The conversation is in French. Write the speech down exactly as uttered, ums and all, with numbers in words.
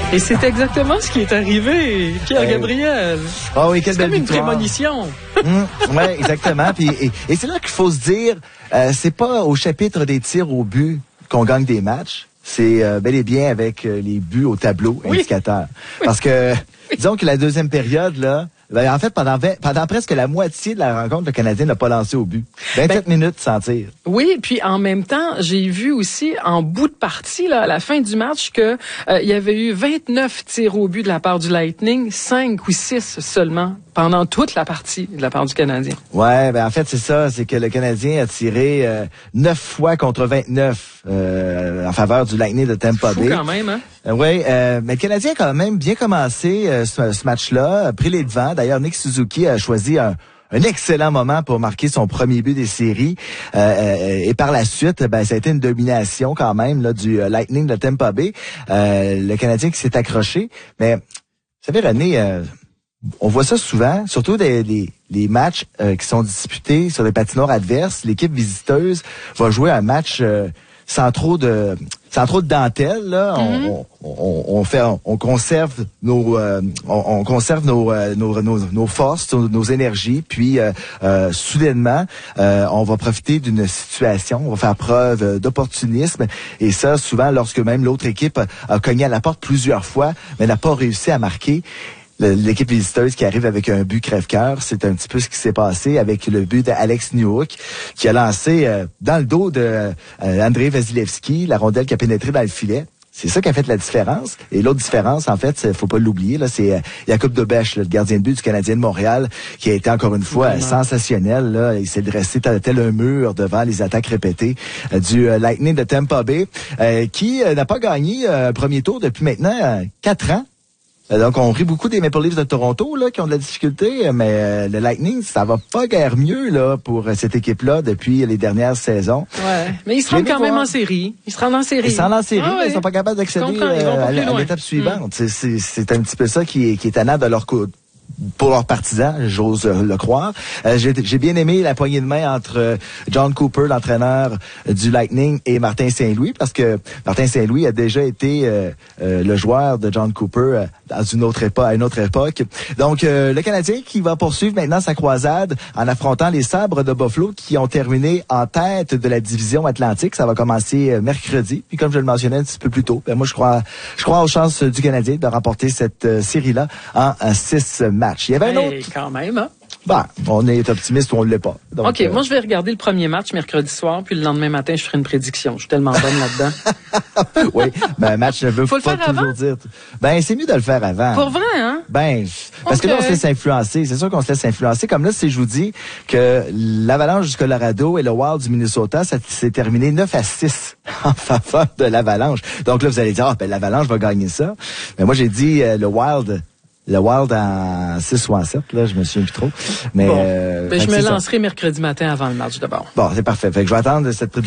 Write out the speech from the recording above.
Et c'est exactement ce qui est arrivé, Pierre euh, Gabriel. Oh oui, quelle c'est belle comme victoire. une prémonition. Mmh, oui, exactement. Puis, et, et c'est là qu'il faut se dire, euh, c'est pas au chapitre des tirs au but qu'on gagne des matchs. C'est euh, bel et bien avec euh, les buts au tableau oui. indicateur. Oui. Parce que, disons que la deuxième période, là, ben, en fait, pendant vingt, pendant presque la moitié de la rencontre, le Canadien n'a pas lancé au but. vingt-sept ben, minutes sans tir. Oui, puis en même temps, j'ai vu aussi en bout de partie, là, à la fin du match, que euh, il y avait eu vingt-neuf tirs au but de la part du Lightning, cinq ou six seulement pendant toute la partie de la part du Canadien. Ouais, ben en fait, c'est ça, c'est que le Canadien a tiré euh, neuf fois contre vingt-neuf euh, en faveur du Lightning de Tampa Bay. C'est fou quand même, hein? Euh, oui, euh, mais le Canadien a quand même bien commencé euh, ce, ce match-là, a pris les devants. D'ailleurs, Nick Suzuki a choisi un, un excellent moment pour marquer son premier but des séries. Euh, euh, et par la suite, ben ça a été une domination quand même là du Lightning de Tampa Bay. Euh, le Canadien qui s'est accroché. Mais, vous savez, René, euh, on voit ça souvent, surtout des, les, les matchs euh, qui sont disputés sur les patinoires adverses. L'équipe visiteuse va jouer un match euh, sans trop de sans trop de dentelle. Là, mm-hmm. on, on, on fait, on conserve nos, euh, on, on conserve nos, euh, nos, nos, nos forces, nos, nos énergies. Puis euh, euh, soudainement, euh, on va profiter d'une situation, on va faire preuve d'opportunisme. Et ça, souvent, lorsque même l'autre équipe a, a cogné à la porte plusieurs fois, mais n'a pas réussi à marquer. L'équipe visiteuse qui arrive avec un but crève-cœur, c'est un petit peu ce qui s'est passé avec le but d'Alex Newhook, qui a lancé euh, dans le dos de euh, Andrei Vasilevski, la rondelle qui a pénétré dans le filet. C'est ça qui a fait la différence. Et l'autre différence, en fait, faut pas l'oublier, là, c'est euh, Jakub Dobeš, le gardien de but du Canadien de Montréal, qui a été encore une fois Vraiment. sensationnel. Là. Il s'est dressé tel, tel un mur devant les attaques répétées euh, du euh, Lightning de Tampa Bay, euh, qui euh, n'a pas gagné un euh, premier tour depuis maintenant euh, quatre ans. Donc, on rit beaucoup des Maple Leafs de Toronto, là, qui ont de la difficulté, mais euh, le Lightning, ça va pas guère mieux, là, pour euh, cette équipe-là depuis les dernières saisons. Ouais. Mais ils se rendent quand voir. même en série. Ils se rendent en série. Ils se rendent en série, ah, mais ouais. ils sont pas capables d'accéder euh, à, à l'étape suivante. Mm. C'est, c'est, c'est un petit peu ça qui est, qui est tannant de leur côté. Pour leurs partisans, j'ose le croire. Euh, j'ai, j'ai bien aimé la poignée de main entre euh, John Cooper, l'entraîneur euh, du Lightning, et Martin Saint-Louis, parce que Martin Saint-Louis a déjà été euh, euh, le joueur de John Cooper euh, dans une autre époque, à une autre époque. Donc, euh, le Canadien qui va poursuivre maintenant sa croisade en affrontant les Sabres de Buffalo qui ont terminé en tête de la division Atlantique. Ça va commencer euh, mercredi. Puis, comme je le mentionnais un petit peu plus tôt, ben, moi, je crois, je crois aux chances du Canadien de remporter cette euh, série-là en, en six matchs. Il y avait un autre. Hey, quand même, hein? Ben, on est optimiste ou on ne l'est pas. Donc, OK, euh... moi, je vais regarder le premier match mercredi soir, puis le lendemain matin, je ferai une prédiction. Je suis tellement bonne là-dedans. Oui, ben, un match ne veut Faut pas le faire toujours avant? dire... Ben, c'est mieux de le faire avant. Pour vrai, hein? Ben, parce okay. que là, on se laisse influencer. C'est sûr qu'on se laisse influencer. Comme là, si je vous dis que l'Avalanche du Colorado et le Wild du Minnesota, ça s'est terminé neuf à six en faveur de l'Avalanche. Donc là, vous allez dire, ah, ben, l'Avalanche va gagner ça. Mais moi, j'ai dit euh, le Wild... Le Wild en six ou en sept, là, je me souviens plus trop. Mais, bon, euh, ben je me lancerai ça. mercredi matin avant le match d'abord. Bon, c'est parfait. Fait que je vais attendre cette prédiction.